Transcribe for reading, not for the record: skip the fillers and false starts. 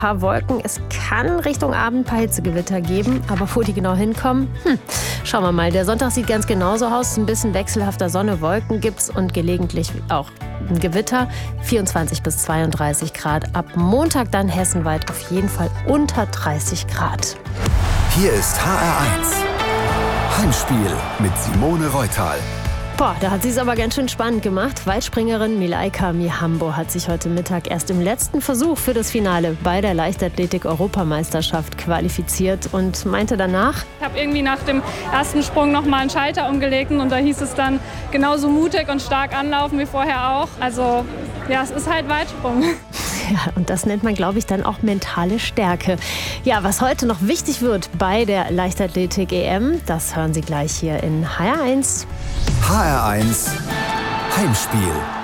Paar Wolken. Es kann Richtung Abend ein paar Hitzegewitter geben, aber wo die genau hinkommen, schauen wir mal. Der Sonntag sieht ganz genauso aus. Ein bisschen wechselhafter Sonne, Wolken gibt's und gelegentlich auch ein Gewitter. 24 bis 32 Grad. Ab Montag dann hessenweit auf jeden Fall unter 30 Grad. Hier ist HR1 Heimspiel mit Simone Reutal. Boah, da hat sie es aber ganz schön spannend gemacht. Weitspringerin Milaika Mihambo hat sich heute Mittag erst im letzten Versuch für das Finale bei der Leichtathletik-Europameisterschaft qualifiziert und meinte danach: Ich habe irgendwie nach dem ersten Sprung noch mal einen Schalter umgelegt und da hieß es dann genauso mutig und stark anlaufen wie vorher auch. Also ja, es ist halt Weitsprung. Ja, und das nennt man, glaube ich, dann auch mentale Stärke. Ja, was heute noch wichtig wird bei der Leichtathletik-EM, das hören Sie gleich hier in HR1. HR1 Heimspiel.